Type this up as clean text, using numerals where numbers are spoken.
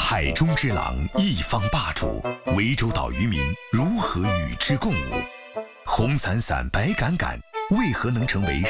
海中之狼，一方霸主，涠洲岛渔民如何与之共舞？红伞伞，白杆杆，为何能成为